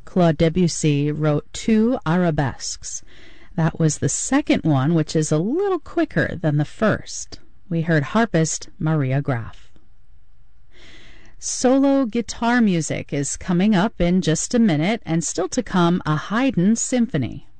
Claude Debussy wrote 2 arabesques. That was the second one, which is a little quicker than the first. We heard harpist Maria Graf. Solo guitar music is coming up in just a minute, and still to come, a Haydn symphony.